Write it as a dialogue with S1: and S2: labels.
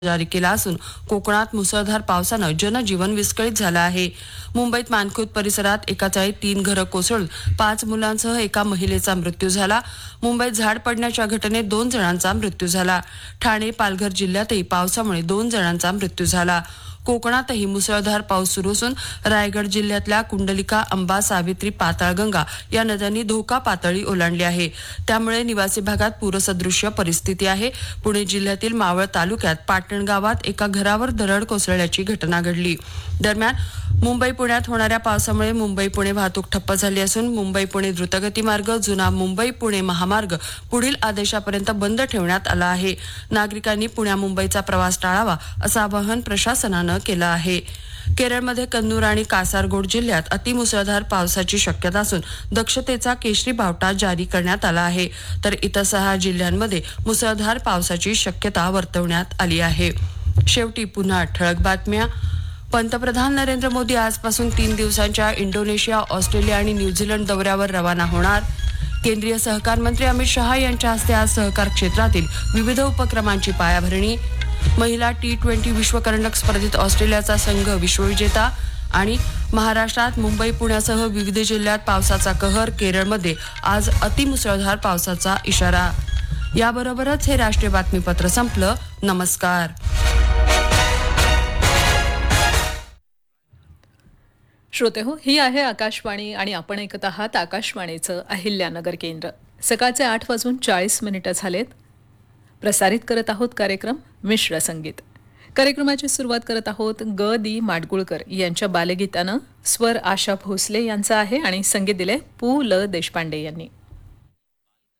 S1: जारी केला असून कोकणात मुसळधार पावसानं जनजीवन विस्कळीत झालं आहे. मुंबईत मानखुर्द परिसरात एकाच वेळी 3 घरं कोसळून 5 मुलांसह एका महिलेचा मृत्यू झाला. मुंबईत झाड पडण्याच्या घटनेत 2 जणांचा मृत्यू झाला. ठाणे, पालघर जिल्ह्यातही पावसामुळे 2 जणांचा मृत्यू झाला. कोकणातही मुसळधार पाऊस सुरू असून रायगड जिल्ह्यातल्या कुंडलिका, अंबा, सावित्री, पाताळगंगा या नद्यांनी धोका पातळी ओलांडली आहे. त्यामुळे निवासी भागात पूरसदृश्य परिस्थिती आहे. पुणे जिल्ह्यातील मावळ तालुक्यात पाटण गावात एका घरावर दरड कोसळल्याची घटना घडली. दरम्यान मुंबई पुण्यात होणाऱ्या पावसामुळे मुंबई पुणे वाहतूक ठप्प झाली असून मुंबई पुणे द्रुतगती मार्ग, जुना मुंबई पुणे महामार्ग पुढील आदेशापर्यंत बंद ठेवण्यात आला आहे. नागरिकांनी पुण्या मुंबईचा प्रवास टाळावा असं आवाहन प्रशासनानं केलं आहे. केरळमध्ये कन्नूर आणि कासारगोड जिल्ह्यात अतिमुसळधार पावसाची शक्यता असून दक्षतेचा केशरी बावटा जारी करण्यात आला आहे. तर इतर 6 जिल्ह्यांमध्ये मुसळधार पावसाची शक्यता वर्तवण्यात आली आहे. शेवटी पुन्हा ठळक बातम्या. पंतप्रधान नरेंद्र मोदी आजपासून 3 दिवसांच्या इंडोनेशिया, ऑस्ट्रेलिया आणि न्यूझीलंड दौऱ्यावर रवाना होणार. केंद्रीय सहकार मंत्री अमित शहा यांच्या हस्ते आज सहकार क्षेत्रातील विविध उपक्रमांची पायाभरणी. महिला T20 विश्वकरंडक स्पर्धेत ऑस्ट्रेलियाचा संघ विश्वविजेता. आणि महाराष्ट्रात मुंबई पुण्यासह विविध जिल्ह्यात पावसाचा कहर. केरळमध्ये आज अतिमुसळधार पावसाचा इशारा. याबरोबरच हे राष्ट्रीय बातमीपत्र संपलं. नमस्कार.
S2: श्रोते हो, ही आहे आकाशवाणी आणि आपण ऐकत आहात आकाशवाणीचं अहिल्यानगर केंद्र. सकाळचे 8:40 झालेत. प्रसारित करत आहोत कार्यक्रम मिश्र संगीत. कार्यक्रमाची सुरुवात करत आहोत ग. माडगुळकर यांच्या बालगीतानं. स्वर आशा भोसले यांचा आहे आणि संगीत दिले पु. ल. देशपांडे यांनी.